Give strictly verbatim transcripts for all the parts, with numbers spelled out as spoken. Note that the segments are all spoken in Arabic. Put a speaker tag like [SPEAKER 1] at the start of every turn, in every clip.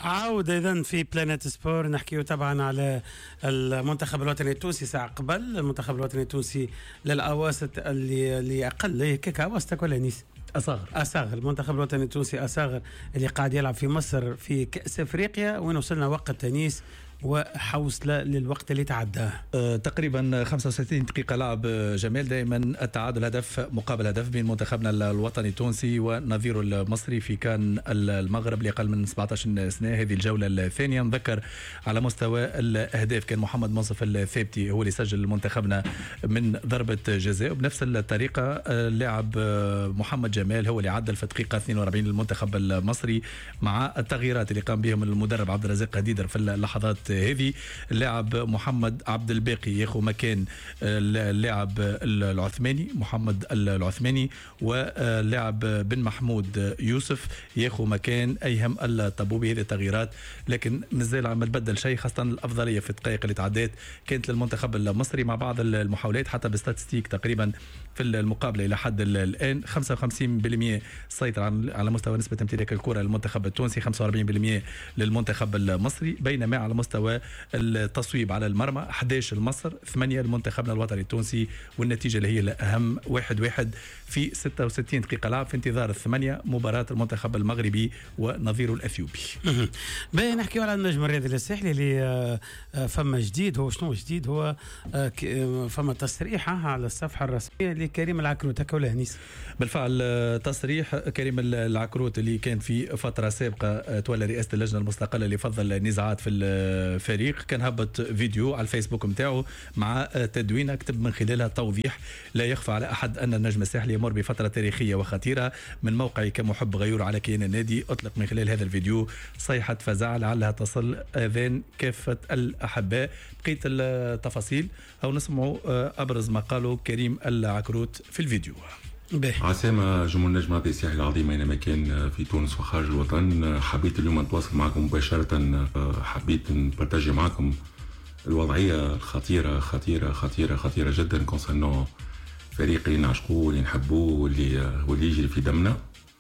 [SPEAKER 1] عودة إذن في بلانيت سبور نحكيه طبعا على المنتخب الوطني التونسي ساعة قبل. المنتخب الوطني التونسي للأواسط اللي اللي أقل كيك أواسطك ولا نيس
[SPEAKER 2] أصاغر
[SPEAKER 1] أصاغر المنتخب الوطني التونسي أصاغر اللي قاعد يلعب في مصر في كأس أفريقيا وين وصلنا وقت تنيس وحوصلة للوقت اللي تعداه.
[SPEAKER 2] أه تقريبا خمسة وستين دقيقة لعب جمال. دائما التعادل هدف مقابل هدف بين منتخبنا الوطني التونسي ونظيره المصري في كان المغرب لأقل من سبعة عشر سنة. هذه الجولة الثانية. نذكر على مستوى الأهداف كان محمد منصف الثابتي هو اللي سجل منتخبنا من ضربة جزاء، وبنفس الطريقة اللاعب محمد جمال هو اللي عدل في الدقيقة اثنين وأربعين للمنتخب المصري مع التغييرات اللي قام بهم المدرب عبد الرزاق قديدر في اللحظات هذه. اللاعب محمد عبد الباقي ياخذ مكان اللاعب العثماني محمد العثماني، واللاعب بن محمود يوسف ياخذ مكان ايهم الطبوبي. هذه التغييرات لكن مازال ما تبدل شيء، خاصه الافضليه في الدقائق اللي تعدات كانت للمنتخب المصري مع بعض المحاولات حتى بالستاتستيك تقريبا في المقابله الى حد الان خمسة وخمسين بالمئة سيطر على مستوى نسبه امتلاك الكره للمنتخب التونسي، خمسة وأربعين بالمئة للمنتخب المصري، بينما على مستوى التصويب على المرمى أحد عشر لمصر ثمانية لمنتخبنا الوطني التونسي، والنتيجه اللي هي الاهم واحد واحد في ستة وستين دقيقه لعب في انتظار الثمانيه مباراه المنتخب المغربي ونظيره الاثيوبي.
[SPEAKER 1] باهي نحكيو على النجم الرياضي الساحلي اللي فما جديد. هو شنو جديد؟ هو فما تصريحه على الصفحه الرسميه لكريم العكروت. هكا ولا هنيس؟
[SPEAKER 2] بالفعل تصريح كريم العكروت اللي كان في فتره سابقه تولى رئاسه اللجنه المستقله لفض النزاعات في الفريق، كان هبط فيديو على الفيسبوك متاعه مع تدوينه كتب من خلالها توضيح: لا يخفى على احد ان النجم الساحلي يمر بفتره تاريخيه وخطيره. من موقعي كمحب غيور على كيان النادي اطلق من خلال هذا الفيديو صيحه فزع لعلها تصل اذان كافه الاحباء. بقيه التفاصيل او نسمعوا ابرز ما قاله كريم العكروت في الفيديو.
[SPEAKER 3] عسامة جمهور النجم الرياضي الساحلي العظيم أينما كان في تونس وخارج الوطن، حبيت اليوم نتواصل معكم مباشرة. حبيت نبارتاجي معكم الوضعية خطيرة خطيرة خطيرة خطيرة جدا كونسرنو فريق اللي نعشقوه واللي نحبوه واللي واللي يجري في دمنا.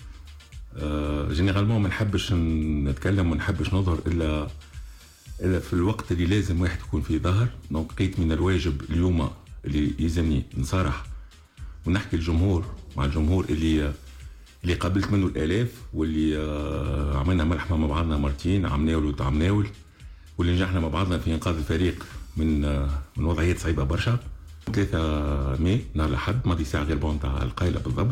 [SPEAKER 3] جينيرالمون ما نحبش نتكلم وما نحبش نظهر إلا إلا في الوقت اللي لازم واحد يكون فيه ظاهر. دونك لقيت من الواجب اليوم اللي يلزمني نصارح ونحكي الجمهور مع الجمهور اللي اللي قابلت منه الالاف، واللي عملنا ملحمه مع بعضنا مرتين، عم ناول وتعم ناول، واللي نجحنا مع بعضنا في انقاذ الفريق من من وضعيات صعيبه برشا. ثلاثة ماي نهار الاحد ماضي ساعه غير بون تاع القايله بالضبط،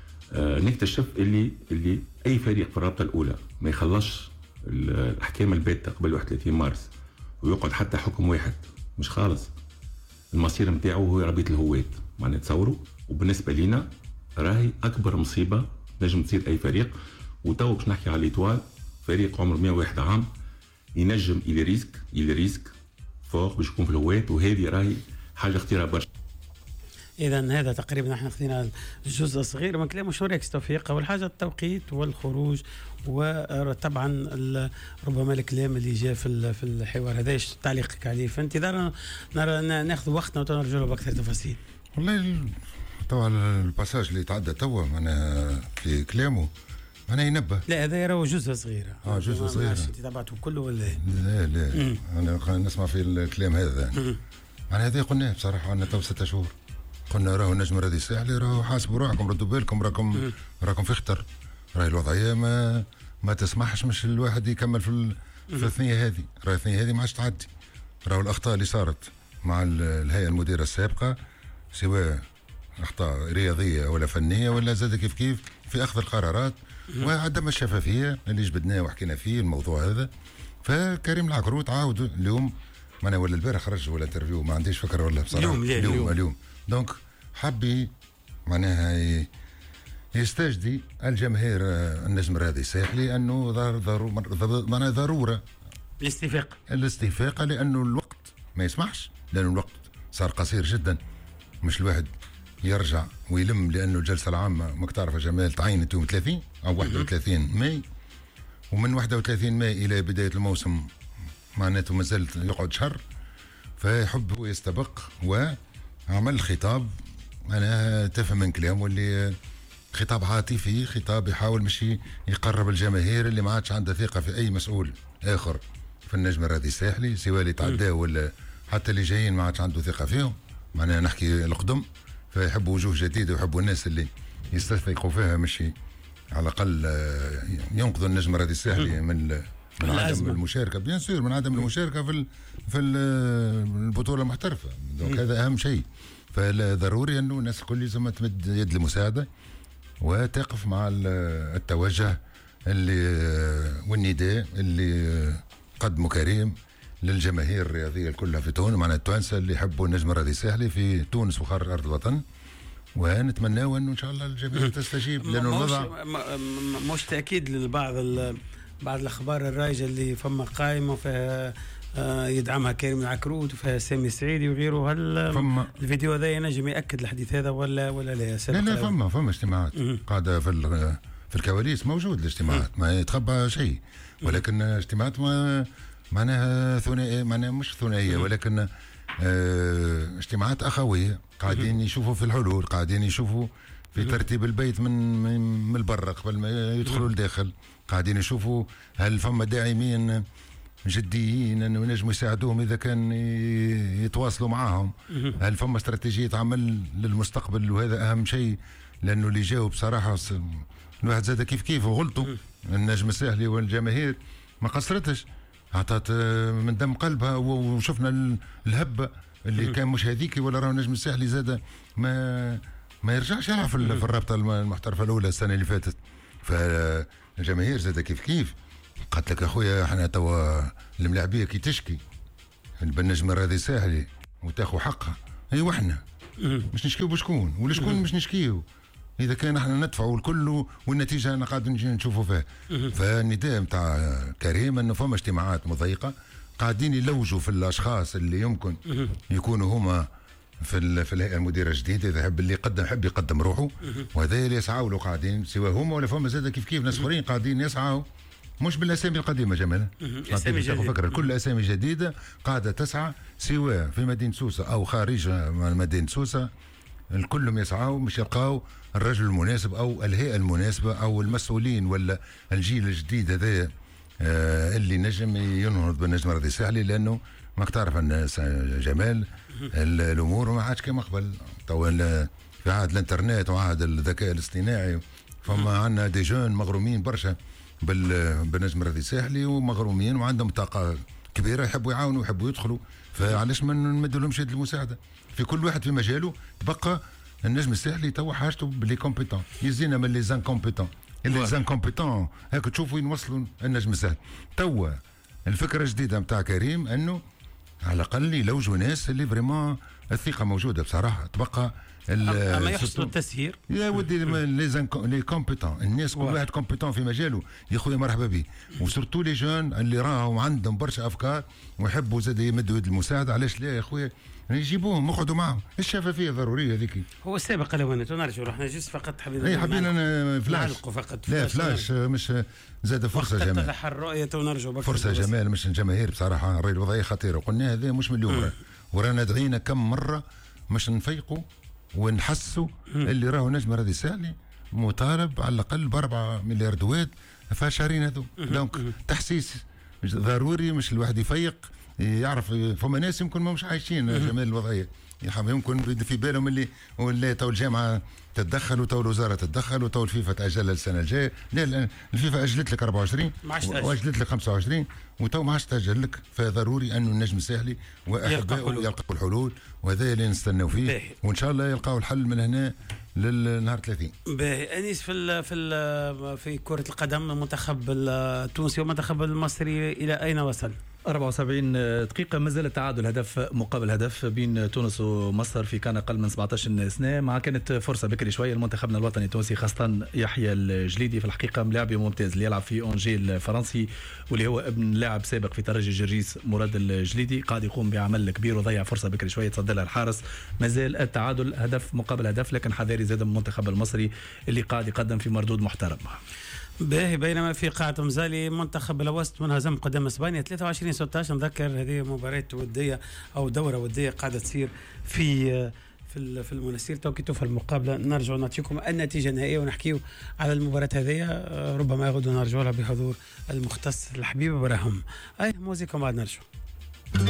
[SPEAKER 3] نكتشف اللي اللي اي فريق في الرابطه الاولى ما يخلصش الاحكام الباتة قبل واحد وثلاثين مارس ويقعد حتى حكم واحد مش خالص، المصير نتاعو هو ربية الهوات. معناها تصوروا، وبالنسبه لينا راهي اكبر مصيبه نجم تصير اي فريق. وتو باش نحكي على ليتوال، فريق عمره مئة وواحد عام ينجم الى ريسك الى ريسك فوق باش يكون في الهوات، وهذه راهي حاجه خطيره برشا.
[SPEAKER 1] إذا هذا تقريبا احنا خذينا الجزء الصغير من كلامه. شو رأيك توفيق؟ أول حاجة التوقيت والخروج، وطبعا ربما الكلام اللي جاء في في الحوار هذا، ايش تعليقك عليه؟ في انتظار نرى ناخذ وقتنا ونرجع له بأكثر تفاصيل.
[SPEAKER 4] والله طبعا الباساج اللي تعدى توا معناها في كلامه معناها ينبه.
[SPEAKER 1] لا هذا يرى جزء صغير.
[SPEAKER 4] اه جزء صغير.
[SPEAKER 1] انت تبعته كله ولا؟
[SPEAKER 4] لا لا انا نسمع في الكلام هذا. معناها هذا قلناه بصراحه عندنا تو ستة شهور، قلنا راهو النجم الرياضي الساحلي راهو حاسبوا روحكم، ردوا بالكم، راكم راكم في خطر، راهي الوضعيه ما ما تسمحش مش الواحد يكمل في في الثنيه هذه. راهي الثنيه هذه ما عادش تعدي. راهو الاخطاء اللي صارت مع الهيئه المديره السابقه سواء اخطاء رياضيه ولا فنيه ولا زاد كيف كيف في اخذ القرارات وعدم الشفافيه اللي جبدناه وحكينا فيه الموضوع هذا. فكريم العكروت عاود اليوم معنا ولا البارح خرج ولا انترفيو ما عنديش فكره ولا بصراحه
[SPEAKER 1] اليوم اليوم
[SPEAKER 4] اليوم, اليوم. دونك حبي معناها يستجدي الجماهير النجم الرياضي الساحلي انه ضرورة معناها ضروره
[SPEAKER 1] الاستفاقه
[SPEAKER 4] الاستفاقه لانه الوقت ما يسمحش، لانه الوقت صار قصير جدا. مش الواحد يرجع ويلم، لانه الجلسه العامه ماك تعرف يا جمال تعينت يوم ثلاثين او واحد وثلاثين ماي، ومن واحد وثلاثين ماي الى بدايه الموسم معناته ما زالت يقعد شهر. فيحب هو يستبق وعمل خطاب انا تفهم من كلامه اللي خطاب عاطفي، خطاب يحاول مش يقرب الجماهير اللي ما عادش عندها ثقه في اي مسؤول اخر في النجم الرياضي الساحلي، سواء اللي تعداه ولا حتى اللي جايين ما عادش عنده ثقه فيهم. معناها نحكي القدم، فيحبوا وجوه جديده ويحبوا الناس اللي يستثقوا فيها، مش على الاقل ينقذوا النجم الرياضي الساحلي من من عدم المشاركه، بيان سور من عدم المشاركه في في البطوله المحترفه. دونك هذا اهم شيء. فضروري انه الناس الكل لازم تمد يد المساعده وتقف مع التوجه اللي والنداء اللي قدمه كريم للجماهير الرياضيه كلها في تونس، معنا التوانسه اللي يحبوا النجم الرياضي الساحلي في تونس وخارج ارض الوطن. ونتمناو انه ان شاء الله الجماهير تستجيب، لانه الوضع
[SPEAKER 1] مش تاكيد للبعض بعض الاخبار الرايجه اللي فما قائمه وفيها يدعمها كريم العكروت وفيها سامي السعيدي وغيره. هل فما الفيديو هذا ينجم ياكد الحديث هذا ولا ولا لا؟
[SPEAKER 4] لا لا فما فما اجتماعات قاعده في في الكواليس، موجود الاجتماعات، ما يتخبى شيء، ولكن اجتماعات ما معناها ثنائيه، معناها مش ثنائيه ولكن اه اجتماعات اخويه، قاعدين يشوفوا في الحلول، قاعدين يشوفوا في ترتيب البيت من من البر قبل ما يدخلوا لداخل، قاعدين يشوفوا هل فما داعمين جديين انه ينجموا يساعدوهم اذا كان يتواصلوا معاهم، هل فما استراتيجيه عمل للمستقبل، وهذا اهم شيء. لانه اللي جاوا بصراحه الواحد زاد كيف كيف وغلطوا. النجم الساحلي والجماهير ما قصرتش، عطات من دم قلبها، وشفنا الهبه اللي كان مش هذيك ولا راه النجم الساحلي زاد ما ما يرجعش يلعب في الرابطه المحترفه الاولى السنه اللي فاتت. فالجماهير زاد كيف كيف قالت لك اخويا احنا توا الملاعبيه كي تشكي بالنجم الرياضي الساحلي وتاخذ حقها، ايوا احنا مش نشكيو بشكون ولا شكون مش نشكيو، اذا كان احنا ندفعوا الكل والنتيجه انا قاعد نجي نشوفوا فيها. فالنداء نتاع كريم انه فما اجتماعات مضيقه قاعدين يلوجوا في الاشخاص اللي يمكن يكونوا هما في في الهيئه المديره الجديده، اذا حب اللي يقدم حب يقدم روحه، وهذا اللي يسعوا له قاعدين سواء هما ولا فما زاد كيف كيف ناس اخرين قاعدين يسعوا، مش بالاسامي القديمه جمال، اسامي جديده، فكره كل اسامي جديده قاعده تسعى سواء في مدينه سوسه او خارج مدينه سوسه، الكلهم يسعوا مش يلقاو الرجل المناسب او الهيئه المناسبه او المسؤولين ولا الجيل الجديد هذا آه اللي نجم ينهض بالنجم الرياضي الساحلي. لانه ماك تعرف الناس جمال الامور ما عادش كما قبل، تو في عهد الانترنت وعهد الذكاء الاصطناعي فما عندنا دي جون مغرومين برشا بالنجم الرياضي الساحلي ومغرومين وعندهم طاقه كبيره يحبوا يعاونوا ويحبوا يدخلوا، فعلاش ما نمدوا لهمش يد المساعده في كل واحد في مجاله. تبقى النجم الساحلي توا حاجته بلي كومبيتون، يزينا من لي زان كومبيتون، اللي زان كومبيتون هاك تشوفوا ينوصلوا النجم الساحلي. توا الفكره الجديده نتاع كريم انه على الاقل يلوجوا ناس اللي فريمون الثقه موجوده بصراحه. تبقى
[SPEAKER 1] اما يحصلوا التسيير
[SPEAKER 4] يا ودي لي لي كومبيتون، الناس كل واحد كومبيتون في مجاله يا خويا مرحبا به، وسورتو لي جون اللي راهم عندهم برشا افكار ويحبوا زاد يمدوا يد المساعده، علاش لا يا خويا يجيبوهم ويقعدوا معهم. الشفافيه ضروريه هذيك.
[SPEAKER 1] هو السابق الاوانات ونرجعوا احنا جست فقط حبينا
[SPEAKER 4] اي حبينا أنا فلاش
[SPEAKER 1] فقط
[SPEAKER 4] لا فلاش مش زاد فرصه جمال
[SPEAKER 1] تتضح الرؤيه ونرجعوا
[SPEAKER 4] فرصه جمال مش الجماهير بصراحه الراي الوضعيه خطيره، وقلنا هذا مش من اليوم ورانا دعينا كم مره مش نفيقوا ونحسوا اللي راهو نجم الرياضي الساحلي مطالب على الاقل باربعة مليار دوات في شهرين هذو. دونك تحسيس ضروري، مش الواحد يفيق يعرف. فما ناس يمكن ما مش عايشين جمال الوضعيه، يمكن في بالهم اللي ولا تو الجامعه تتدخل وتو الوزاره تتدخل وتو الفيفا تاجلها السنه الجايه. لا الفيفا اجلت لك أربعة وعشرين واجلت لك خمسة وعشرين وتو ما عادش تاجل لك. فضروري انه النجم الساحلي واحبائه يلقوا الحلول، وهذا اللي نستناو فيه، وان شاء الله يلقاو الحل من هنا للنهار ثلاثين.
[SPEAKER 1] باهي انيس في ال في ال في كره القدم المنتخب التونسي والمنتخب المصري الى اين وصل؟
[SPEAKER 2] أربعة وسبعين دقيقة ما زال التعادل هدف مقابل هدف بين تونس ومصر في كان أقل من سبعة عشر سنة، مع كانت فرصة بكري شوية لمنتخبنا الوطني التونسي خاصة يحيى الجليدي. في الحقيقة لاعب ممتاز اللي يلعب في أونجي الفرنسي واللي هو ابن لاعب سابق في ترجي جرجيس مراد الجليدي، قاعد يقوم بعمل كبير وضيع فرصة بكري شوية تصدى لها الحارس. ما زال التعادل هدف مقابل هدف، لكن حذاري زاد من المنتخب المصري اللي قاعد يقدم في مردود محترم.
[SPEAKER 1] باهي بينما في قاعة مزالي منتخب الوسط منهزم قدام اسبانيا ثلاثة وعشرين ستة عشر. نذكر هذه مباراة ودية او دورة ودية قاعدة تصير في في في في المنستير توقيتوا في المقابله نرجعوا نعطيكم النتيجه النهائيه ونحكيوا على المباراه هذه. ربما غدوه نرجعوا لها بحضور المختص الحبيب براهم. اي موزيكا بعد نرجعوا.